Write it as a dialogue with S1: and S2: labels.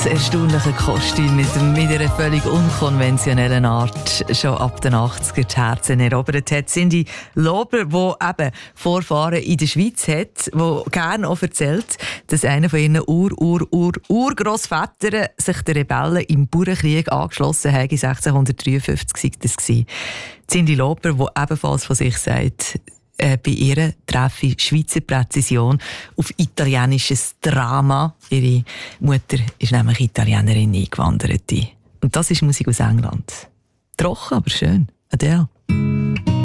S1: das erstaunliche Kostüm mit einer völlig unkonventionellen Art schon ab den 80er die Herzen erobert hat. Cyndi Lauper, die eben Vorfahren in der Schweiz hat, die gerne auch erzählt, dass einer von ihren Urgroßvätern sich den Rebellen im Bauernkrieg angeschlossen hat. 1653 war das. Cyndi Lauper, die ebenfalls von sich sagt, bei ihr treffe ich Schweizer Präzision auf italienisches Drama. Ihre Mutter ist nämlich Italienerin, Eingewanderte. Und das ist Musik aus England. Trocken, aber schön. Adele.